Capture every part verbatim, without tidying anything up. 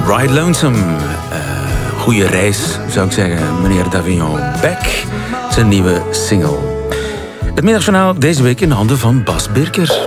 Ride Lonesome. Uh, goeie reis, zou ik zeggen, meneer Davignon. Back, zijn nieuwe single. Het middagjournaal deze week in de handen van Bas Birker.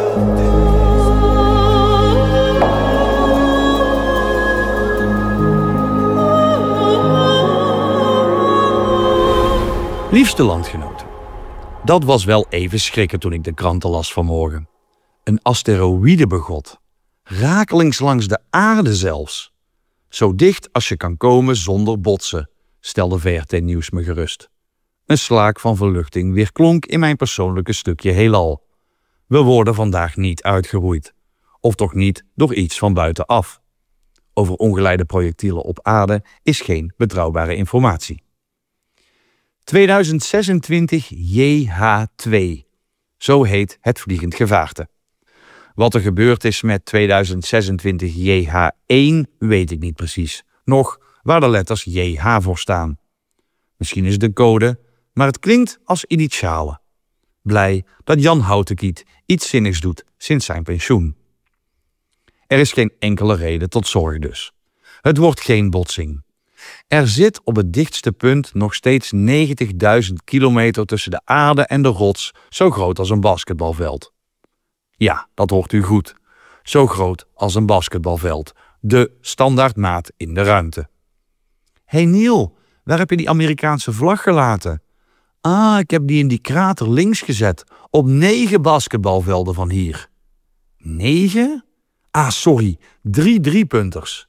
Liefste landgenoten, dat was wel even schrikken toen ik de kranten las vanmorgen. Een asteroïde begot, rakelings langs de aarde zelfs. Zo dicht als je kan komen zonder botsen, stelde V R T Nieuws me gerust. Een slaak van verluchting weerklonk in mijn persoonlijke stukje heelal. We worden vandaag niet uitgeroeid, of toch niet door iets van buitenaf. Over ongeleide projectielen op aarde is geen betrouwbare informatie. tweeduizend zesentwintig J H twee. Zo heet het vliegend gevaarte. Wat er gebeurd is met tweeduizend zesentwintig J H één weet ik niet precies. Nog waar de letters J H voor staan. Misschien is het de code, maar het klinkt als initialen. Blij dat Jan Houtekiet iets zinnigs doet sinds zijn pensioen. Er is geen enkele reden tot zorg dus. Het wordt geen botsing. Er zit op het dichtste punt nog steeds negentigduizend kilometer tussen de aarde en de rots, zo groot als een basketbalveld. Ja, dat hoort u goed. Zo groot als een basketbalveld. De standaardmaat in de ruimte. Hé hey Neil, waar heb je die Amerikaanse vlag gelaten? Ah, ik heb die in die krater links gezet, op negen basketbalvelden van hier. Negen? Ah, sorry, drie driepunters.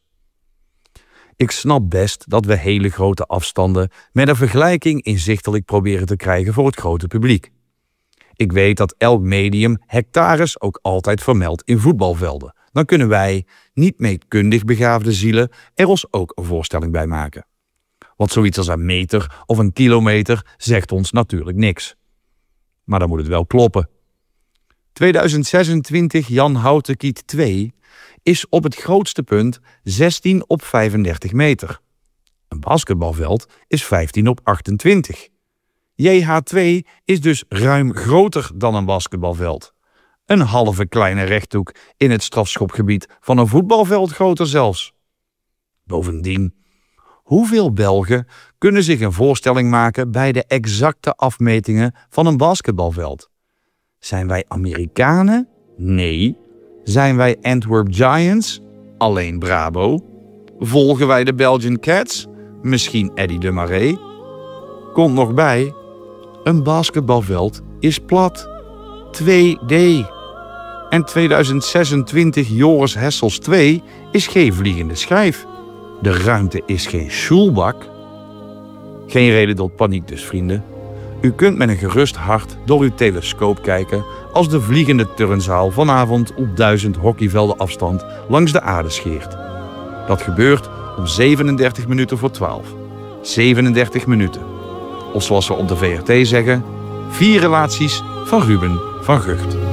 Ik snap best dat we hele grote afstanden met een vergelijking inzichtelijk proberen te krijgen voor het grote publiek. Ik weet dat elk medium hectares ook altijd vermeldt in voetbalvelden. Dan kunnen wij, niet meetkundig begaafde zielen, er ons ook een voorstelling bij maken. Want zoiets als een meter of een kilometer zegt ons natuurlijk niks. Maar dan moet het wel kloppen. tweeduizend zesentwintig Jan Houtekiet twee is op het grootste punt zestien op vijfendertig meter. Een basketbalveld is vijftien op achtentwintig. J H twee is dus ruim groter dan een basketbalveld. Een halve kleine rechthoek in het strafschopgebied van een voetbalveld groter zelfs. Bovendien, hoeveel Belgen kunnen zich een voorstelling maken bij de exacte afmetingen van een basketbalveld? Zijn wij Amerikanen? Nee. Zijn wij Antwerp Giants? Alleen Brabo. Volgen wij de Belgian Cats? Misschien Eddy de Marais? Komt nog bij, een basketbalveld is plat. twee D. En tweeduizend zesentwintig Joris Hessels twee is geen vliegende schijf. De ruimte is geen schoelbak. Geen reden tot paniek dus, vrienden. U kunt met een gerust hart door uw telescoop kijken als de vliegende turnzaal vanavond op duizend hockeyvelden afstand langs de aarde scheert. Dat gebeurt om zevenendertig minuten voor twaalf. zevenendertig minuten. Of zoals we op de V R T zeggen, vier relaties van Ruben van Gucht.